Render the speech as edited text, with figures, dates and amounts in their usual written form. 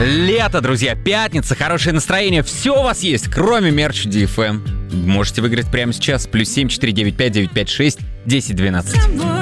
Лето, друзья, пятница, хорошее настроение, все у вас есть, кроме мерча DFM. Можете выиграть прямо сейчас. +7 495 956 10 12.